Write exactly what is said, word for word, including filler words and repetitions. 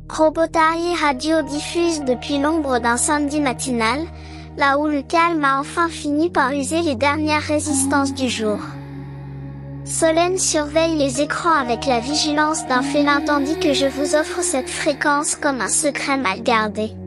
Robotari Radio diffuse depuis l'ombre d'un samedi matinal, là où le calme a enfin fini par user les dernières résistances du jour. Solène surveille les écrans avec la vigilance d'un félin tandis que je vous offre cette fréquence comme un secret mal gardé.